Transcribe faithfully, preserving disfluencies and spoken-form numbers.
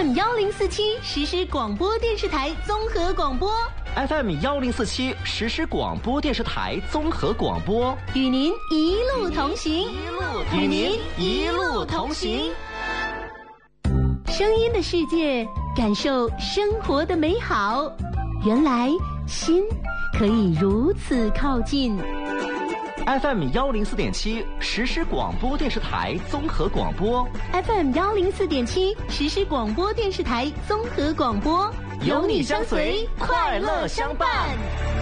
M 幺零四七实时广播电视台综合广播 F M 幺零四七实时广播电视台综合广播， 与您一路同行， 与您一路同行。 声音的世界，感受生活的美好。原来心可以如此靠近。 F M 幺零四点七实时广播电视台综合广播 ，F M 幺零四点七实时广播电视台综合广播， 有你相随，快乐相伴。